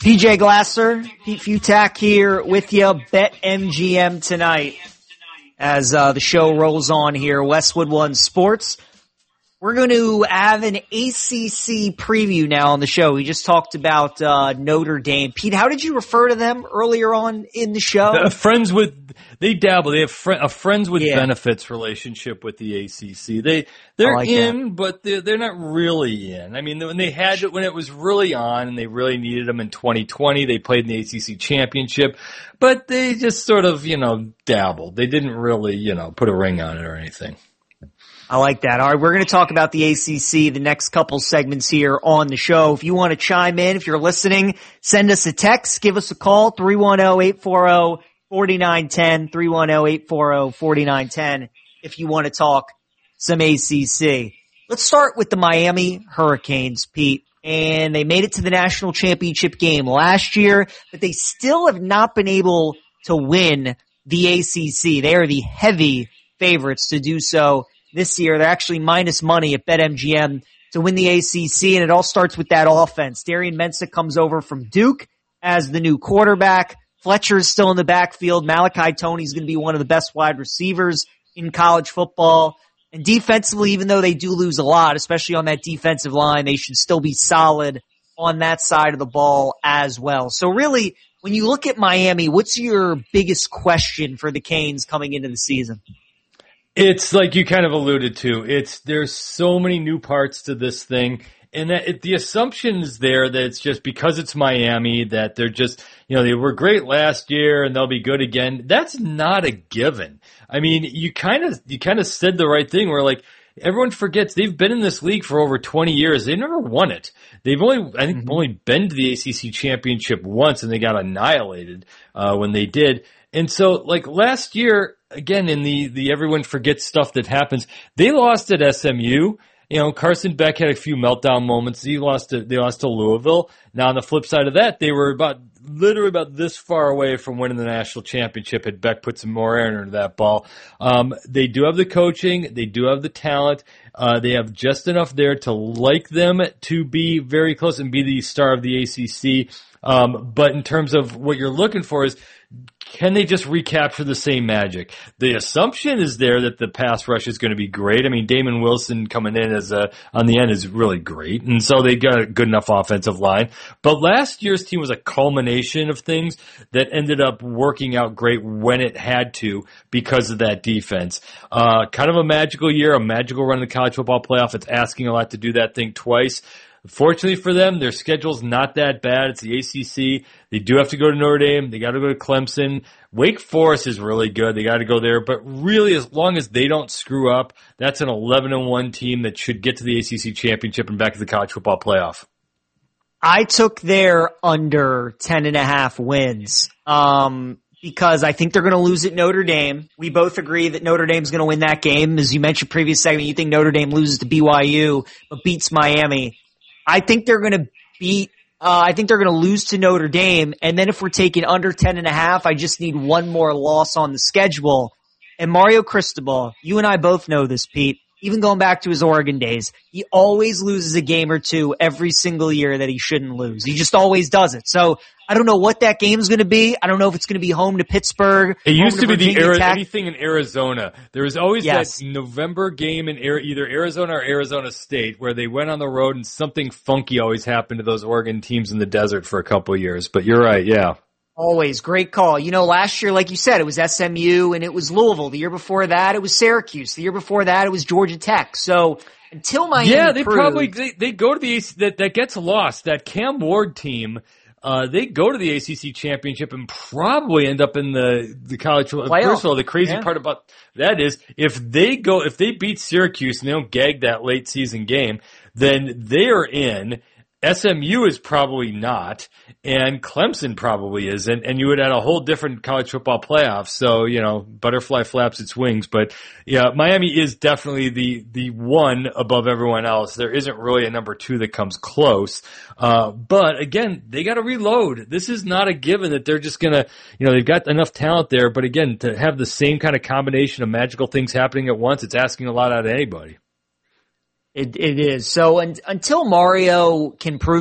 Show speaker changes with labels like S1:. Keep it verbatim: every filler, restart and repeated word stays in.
S1: P J Glasser, Pete Futak here with you. BetMGM tonight as uh, the show rolls on here. Westwood One Sports. We're going to have an A C C preview now on the show. We just talked about uh, Notre Dame. Pete, how did you refer to them earlier on in the show?
S2: Uh, friends with, they dabble. They have fr- a friends with
S1: yeah.
S2: benefits relationship with the A C C. They they're
S1: like
S2: in,
S1: that.
S2: but they're they're not really in. I mean, when they had it, when it was really on, and they really needed them in twenty twenty, they played in the A C C championship, but they just sort of you know dabbled. They didn't really you know put a ring on it or anything.
S1: I like that. All right, we're going to talk about the A C C the next couple segments here on the show. If you want to chime in, if you're listening, send us a text, give us a call, three one zero, eight four zero, four nine one zero, three one zero, eight four zero, four nine one zero if you want to talk some A C C. Let's start with the Miami Hurricanes, Pete. And they made it to the national championship game last year, but they still have not been able to win the A C C. They are the heavy favorites to do so this year. They're actually minus money at BetMGM to win the A C C, and it all starts with that offense. Darian Mensah comes over from Duke as the new quarterback. Fletcher is still in the backfield. Malachi Toney is going to be one of the best wide receivers in college football. And defensively, even though they do lose a lot, especially on that defensive line, they should still be solid on that side of the ball as well. So really, when you look at Miami, what's your biggest question for the Canes coming into the season?
S2: It's like you kind of alluded to. It's there's so many new parts to this thing, and that it, the assumption is there that it's just because it's Miami that they're just you know they were great last year and they'll be good again. That's not a given. I mean, you kind of you kind of said the right thing. Where like everyone forgets they've been in this league for over twenty years. They've never won it. They've only I think mm-hmm. only been to the A C C championship once, and they got annihilated uh, when they did. And so, like, last year, again, in the, the everyone forgets stuff that happens, they lost at S M U. You know, Carson Beck had a few meltdown moments. He lost to, they lost to Louisville. Now, on the flip side of that, they were about, literally about this far away from winning the national championship had Beck put some more air into that ball. Um, they do have the coaching. They do have the talent. Uh, they have just enough there to like them to be very close and be the star of the A C C. Um, but in terms of what you're looking for is, can they just recapture the same magic? The assumption is there that the pass rush is going to be great. I mean, Damon Wilson coming in as a, on the end is really great. And so they got a good enough offensive line. But last year's team was a culmination of things that ended up working out great when it had to because of that defense. Uh, kind of a magical year, a magical run in the college football playoff. It's asking a lot to do that thing twice. Fortunately for them, their schedule's not that bad. It's the A C C. They do have to go to Notre Dame. They got to go to Clemson. Wake Forest is really good. They got to go there. But really, as long as they don't screw up, that's an eleven and one team that should get to the A C C championship and back to the college football playoff.
S1: I took their under ten and a half wins. Um, because I think they're going to lose at Notre Dame. We both agree that Notre Dame's going to win that game. As you mentioned previous segment, you think Notre Dame loses to B Y U, but beats Miami. I think they're going to beat, uh, I think they're going to lose to Notre Dame. And then if we're taking under ten and a half, I just need one more loss on the schedule. And Mario Cristobal, you and I both know this, Pete, even going back to his Oregon days, he always loses a game or two every single year that he shouldn't lose. He just always does it. So I don't know what that game's going to be. I don't know if it's going to be home to Pittsburgh.
S2: It used to,
S1: to
S2: be the Ari-
S1: Tech.
S2: anything in Arizona. There was always
S1: yes.
S2: that November game in Air- either Arizona or Arizona State where they went on the road and something funky always happened to those Oregon teams in the desert for a couple of years. But you're right, yeah.
S1: Always. Great call. You know, last year, like you said, it was S M U and it was Louisville. The year before that, it was Syracuse. The year before that, it was Georgia Tech. So until Miami
S2: Yeah, they
S1: proved,
S2: probably, they, they go to the, that, that gets lost. That Cam Ward team, uh, they go to the A C C championship and probably end up in the, the college.
S1: Playoff.
S2: First of all, the crazy
S1: yeah.
S2: part about that is if they go, if they beat Syracuse and they don't gag that late season game, then they are in. S M U is probably not, and Clemson probably isn't, and you would add a whole different college football playoff. So, you know, butterfly flaps its wings. But, yeah, Miami is definitely the the one above everyone else. There isn't really a number two that comes close. Uh, but, again, they got to reload. This is not a given that they're just going to, you know, they've got enough talent there. But, again, to have the same kind of combination of magical things happening at once, it's asking a lot out of anybody.
S1: It, it is. So un, until Mario can prove